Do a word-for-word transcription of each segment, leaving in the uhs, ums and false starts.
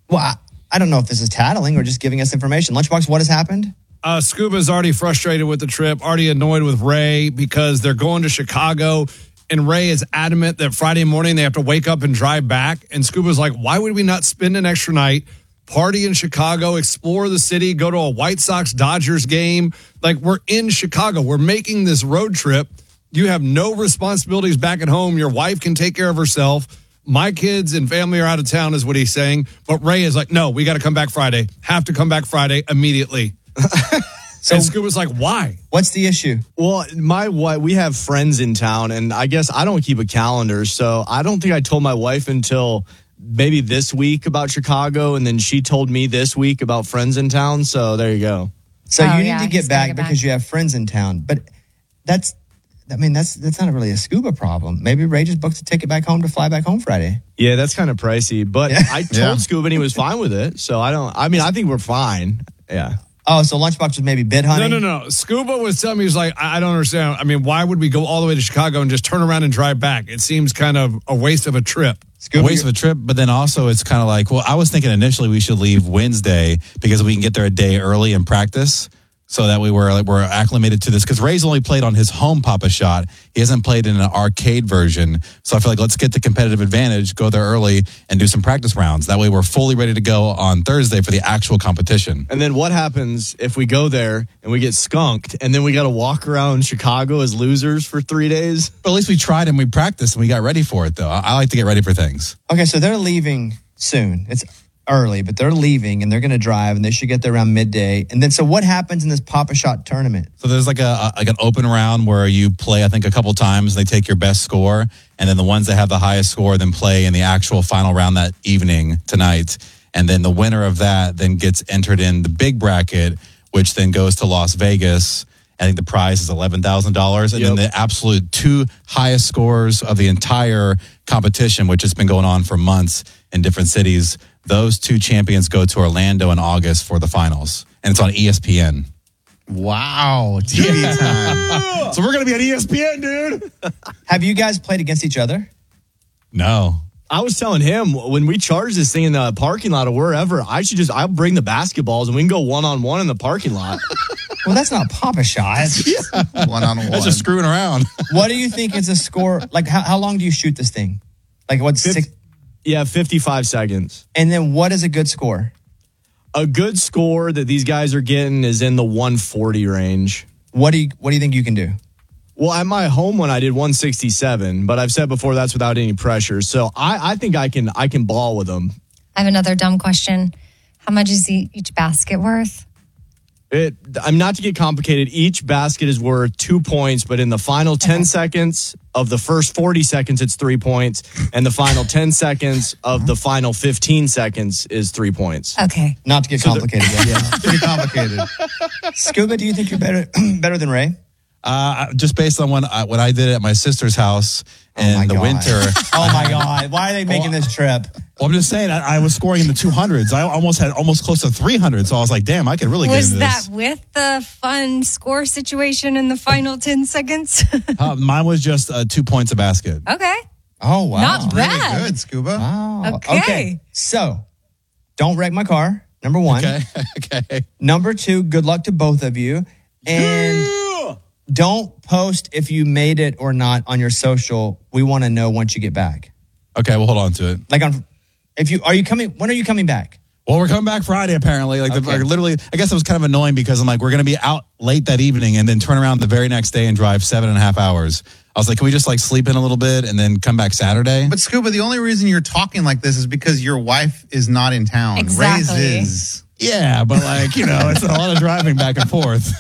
Well, I, I don't know if this is tattling or just giving us information. Lunchbox, what has happened? Uh, Scuba's already frustrated with the trip, already annoyed with Ray because they're going to Chicago, and Ray is adamant that Friday morning they have to wake up and drive back. And Scuba's like, why would we not spend an extra night, party in Chicago, explore the city, go to a White Sox-Dodgers game? Like, we're in Chicago. We're making this road trip. You have no responsibilities back at home. Your wife can take care of herself. My kids and family are out of town is what he's saying. But Ray is like, no, we got to come back Friday. Have to come back Friday immediately. So and Scuba's like, why? What's the issue? Well, my wife, we have friends in town, and I guess I don't keep a calendar, so I don't think I told my wife until maybe this week about Chicago, and then she told me this week about friends in town, so there you go. So oh, you yeah, need to get back get because back. you have friends in town, but that's, I mean, that's that's not really a Scuba problem. Maybe Ray just booked a ticket back home to fly back home Friday. Yeah, that's kind of pricey, but Yeah. I told Yeah. Scuba and he was fine with it, so I don't, I mean, I think we're fine. Yeah. Oh, so Lunchbox was maybe bid hunting? No, no, no. Scuba was telling me, he was like, I I don't understand. I mean, why would we go all the way to Chicago and just turn around and drive back? It seems kind of a waste of a trip. Scuba, A waste of a trip, but then also it's kind of like, well, I was thinking initially we should leave Wednesday because we can get there a day early and practice. So that we were like we're acclimated to this because Ray's only played on his home Papa Shot. He hasn't played in an arcade version. So I feel like let's get the competitive advantage, go there early, and do some practice rounds. That way we're fully ready to go on Thursday for the actual competition. And then what happens if we go there and we get skunked and then we got to walk around Chicago as losers for three days? But at least we tried and we practiced and we got ready for it, though. I, I like to get ready for things. Okay, so they're leaving soon. It's early, but they're leaving and they're going to drive and they should get there around midday. And then, so what happens in this Papa Shot tournament? So there's like a, a like an open round where you play, I think, a couple times. They take your best score, and then the ones that have the highest score then play in the actual final round that evening tonight. And then the winner of that then gets entered in the big bracket, which then goes to Las Vegas. I think the prize is eleven thousand dollars. And Yep. then the absolute two highest scores of the entire competition, which has been going on for months in different cities, those two champions go to Orlando in August for the finals. And it's on E S P N. Wow. T V time. So we're going to be on E S P N, dude. Have you guys played against each other? No. I was telling him when we charge this thing in the parking lot or wherever, I should just, I'll bring the basketballs and we can go one on one in the parking lot. Well, that's not Papa Shot. One on one. That's just screwing around. What do you think is a score? Like, how, how long do you shoot this thing? Like, what's Fif- six? Yeah, fifty-five seconds. And then what is a good score? A good score that these guys are getting is in the one forty range. What do you What do you think you can do? Well, at my home one, I did one sixty-seven, but I've said before that's without any pressure. So I, I think I can I can ball with them. I have another dumb question. How much is e- each basket worth? It, I'm not to get complicated. Each basket is worth two points, but in the final ten seconds of the first forty seconds, it's three points. And the final ten seconds of the final fifteen seconds is three points. Okay. Not to get complicated. yet. Yeah, pretty complicated. Scuba, do you think you're better better than Ray? Uh, just based on when I, when I did it at my sister's house Oh my in the God. winter. Oh my God! Why are they making this trip? Well, I'm just saying, I, I was scoring in the two hundreds. I almost had almost close to three hundred. So I was like, damn, I could really get Was into that this. with the fun score situation in the final ten seconds? Uh, mine was just uh, two points a basket. Okay. Oh wow! Not Really bad. good, Scuba. Wow. Okay. So, don't wreck my car. Number one. Okay. okay. Number two. Good luck to both of you. And don't post if you made it or not on your social. We want to know once you get back. Okay, we'll hold on to it. Like on, if you are you coming? When are you coming back? Well, we're coming back Friday, apparently. Like, the, Okay. like literally, I guess it was kind of annoying because I'm like, we're going to be out late that evening and then turn around the very next day and drive seven and a half hours. I was like, can we just like sleep in a little bit and then come back Saturday? But Scuba, the only reason you're talking like this is because your wife is not in town. Exactly. Ray's is. Yeah, but like, you know, it's a lot of driving back and forth.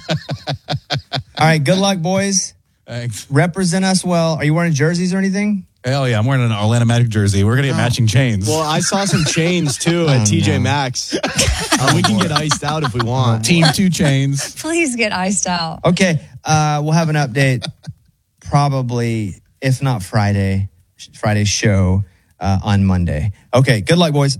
All right. Good luck, boys. Thanks. Represent us well. Are you wearing jerseys or anything? Hell yeah, I'm wearing an Orlando Magic jersey. We're going to get matching chains. Well, I saw some chains too at T J Maxx. Uh, we can get iced out if we want. Team two chains. Please get iced out. Okay. Uh, we'll have an update probably, if not Friday, Friday's show uh, on Monday. Okay. Good luck, boys.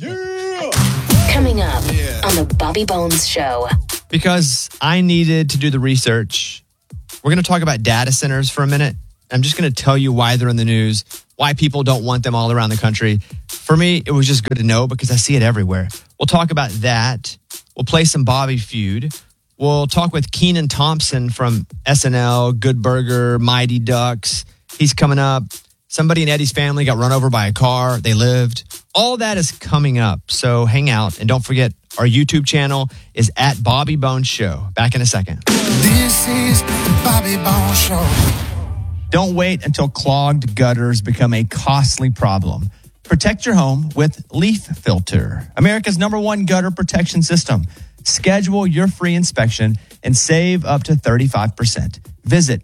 Coming up on the Bobby Bones Show. Because I needed to do the research, we're going to talk about data centers for a minute. I'm just going to tell you why they're in the news, why people don't want them all around the country. For me, it was just good to know because I see it everywhere. We'll talk about that. We'll play some Bobby Feud. We'll talk with Kenan Thompson from S N L, Good Burger, Mighty Ducks. He's coming up. Somebody in Eddie's family got run over by a car. They lived. All that is coming up. So hang out. And don't forget, our YouTube channel is at Bobby Bones Show. Back in a second. This is the Bobby Bones Show. Don't wait until clogged gutters become a costly problem. Protect your home with Leaf Filter, America's number one gutter protection system. Schedule your free inspection and save up to thirty-five percent. Visit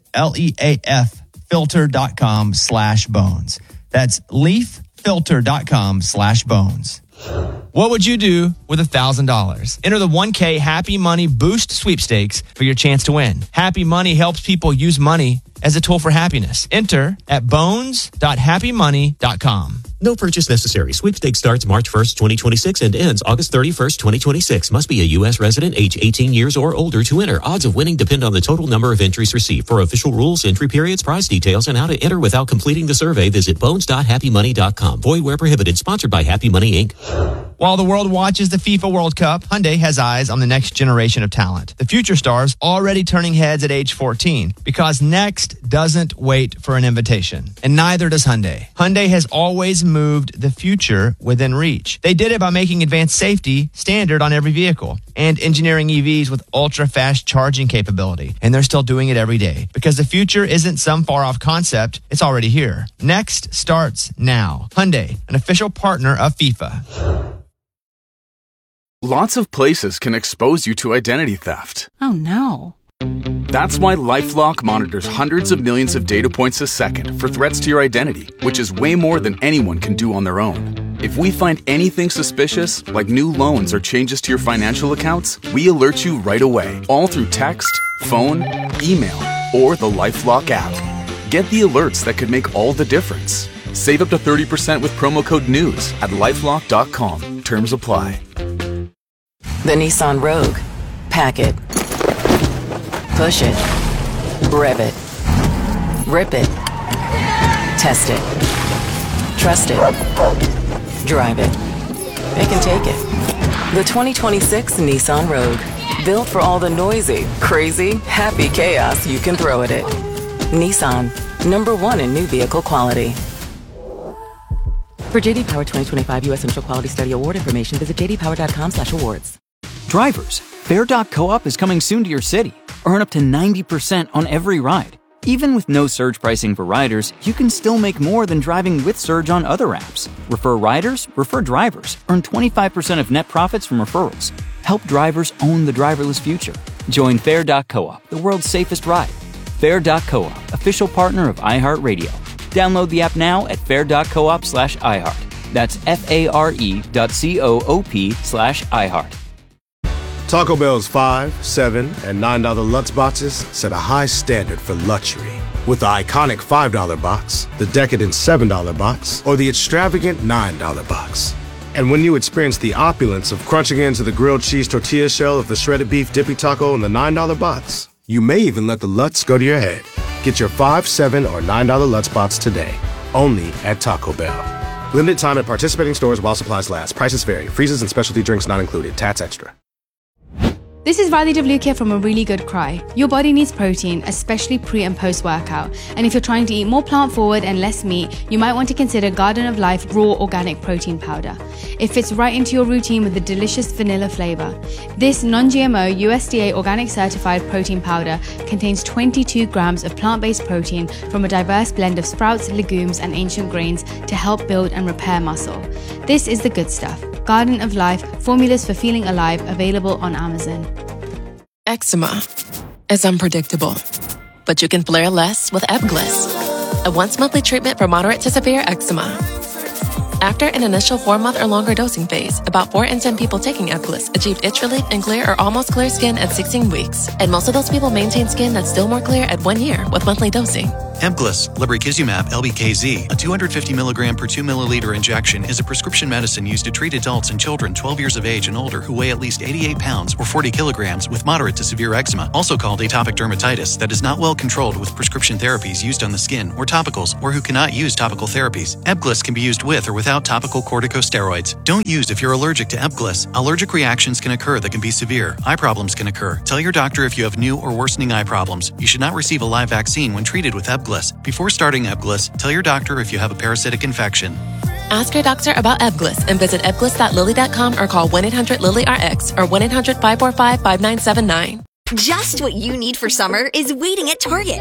leaffilter.com slash bones. That's leaffilter.com slash bones. What would you do with one thousand dollars? Enter the one K Happy Money Boost Sweepstakes for your chance to win. Happy Money helps people use money as a tool for happiness. Enter at bones dot happy money dot com. No purchase necessary. Sweepstakes starts March first, twenty twenty-six and ends August thirty-first, twenty twenty-six. Must be a U S resident, age eighteen years or older to enter. Odds of winning depend on the total number of entries received. For official rules, entry periods, prize details, and how to enter without completing the survey, visit bones dot happy money dot com. Void where prohibited. Sponsored by Happy Money, Incorporated. While the world watches the FIFA World Cup, Hyundai has eyes on the next generation of talent. The future stars already turning heads at age fourteen because next doesn't wait for an invitation. And neither does Hyundai. Hyundai has always moved the future within reach. They did it by making advanced safety standard on every vehicle and engineering E Vs with ultra-fast charging capability. And they're still doing it every day because the future isn't some far-off concept. It's already here. Next starts now. Hyundai, an official partner of FIFA. Lots of places can expose you to identity theft. Oh, no. That's why LifeLock monitors hundreds of millions of data points a second for threats to your identity, which is way more than anyone can do on their own. If we find anything suspicious, like new loans or changes to your financial accounts, we alert you right away, all through text, phone, email, or the LifeLock app. Get the alerts that could make all the difference. Save up to thirty percent with promo code NEWS at lifelock dot com. Terms apply. The Nissan Rogue. Pack it. Push it. Rev it. Rip it. Test it. Trust it. Drive it. It can take it. The twenty twenty-six Nissan Rogue. Built for all the noisy, crazy, happy chaos you can throw at it. Nissan. Number one in new vehicle quality. For J D Power twenty twenty-five U S Initial Quality Study Award information, visit j d power dot com slash awards. Drivers, Fair dot coop is coming soon to your city. Earn up to ninety percent on every ride. Even with no surge pricing for riders, you can still make more than driving with Surge on other apps. Refer riders, refer drivers. Earn twenty-five percent of net profits from referrals. Help drivers own the driverless future. Join Fair dot coop, the world's safest ride. Fair dot coop, official partner of iHeartRadio. Download the app now at fair dot coop slash iHeart. That's F-A-R-E dot C-O-O-P slash iHeart. Taco Bell's five, seven, and nine dollar Lutz boxes set a high standard for luxury. With the iconic five dollar box, the decadent seven dollar box, or the extravagant nine dollar box. And when you experience the opulence of crunching into the grilled cheese tortilla shell of the shredded beef dippy taco in the nine dollar box, you may even let the Lutz go to your head. Get your five, seven, or nine dollar Lutz box today, only at Taco Bell. Limited time at participating stores while supplies last. Prices vary. Freezes and specialty drinks not included. Tats extra. This is Radhi Devlukia from A Really Good Cry. Your body needs protein, especially pre and post workout. And if you're trying to eat more plant forward and less meat, you might want to consider Garden of Life Raw Organic Protein Powder. It fits right into your routine with a delicious vanilla flavor. This non-G M O U S D A organic certified protein powder contains twenty-two grams of plant-based protein from a diverse blend of sprouts, legumes, and ancient grains to help build and repair muscle. This is the good stuff. Garden of Life, formulas for feeling alive, available on Amazon. Eczema is unpredictable, but you can flare less with Ebglyss, a once-monthly treatment for moderate to severe eczema. After an initial four-month or longer dosing phase, about four in ten people taking Ebglyss achieved itch relief and clear or almost clear skin at sixteen weeks. And most of those people maintain skin that's still more clear at one year with monthly dosing. Ebglyss, lebrikizumab L B K Z, a two hundred fifty milligram per two milliliter injection, is a prescription medicine used to treat adults and children twelve years of age and older who weigh at least eighty-eight pounds or forty kilograms with moderate to severe eczema, also called atopic dermatitis, that is not well controlled with prescription therapies used on the skin or topicals, or who cannot use topical therapies. Ebglyss can be used with or without topical corticosteroids. Don't use if you're allergic to Ebglyss. Allergic reactions can occur that can be severe. Eye problems can occur. Tell your doctor if you have new or worsening eye problems. You should not receive a live vaccine when treated with Ebglyss. Before starting Ebglyss, tell your doctor if you have a parasitic infection. Ask your doctor about Ebglyss and visit ebglyss dot lilly dot com or call one eight hundred lilly R X or one eight hundred five four five five nine seven nine. Just what you need for summer is waiting at Target.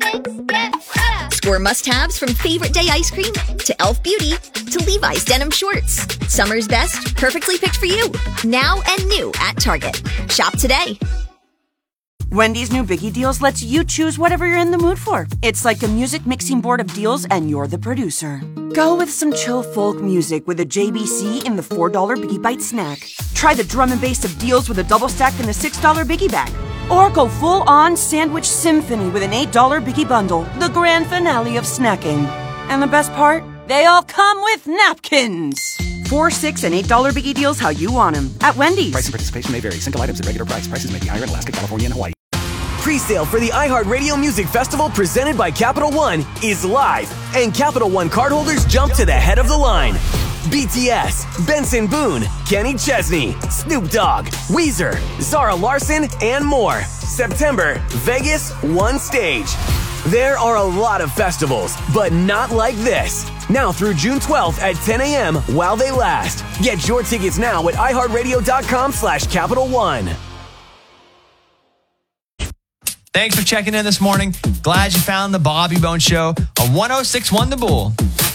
Score must-haves from favorite day ice cream to Elf Beauty to Levi's denim shorts. Summer's best, perfectly picked for you. Now and new at Target. Shop today. Wendy's new Biggie Deals lets you choose whatever you're in the mood for. It's like a music mixing board of deals and you're the producer. Go with some chill folk music with a J B C in the four dollar Biggie Bite snack. Try the drum and bass of deals with a double stack in the six dollar Biggie Bag. Or go full-on sandwich symphony with an eight dollar Biggie Bundle, the grand finale of snacking. And the best part? They all come with napkins. Four, six, and eight dollar Biggie Deals how you want them at Wendy's. Price and participation may vary. Single items at regular price. Prices may be higher in Alaska, California, and Hawaii. Pre-sale for the iHeartRadio Music Festival presented by Capital One is live, and Capital One cardholders jump to the head of the line. B T S, Benson Boone, Kenny Chesney, Snoop Dogg, Weezer, Zara Larson, and more. September, Vegas, one stage. There are a lot of festivals, but not like this. Now through June twelfth at ten a.m. while they last. Get your tickets now at iHeartRadio.com slash Capital One. Thanks for checking in this morning. Glad you found the Bobby Bones Show on one oh six point one The Bull.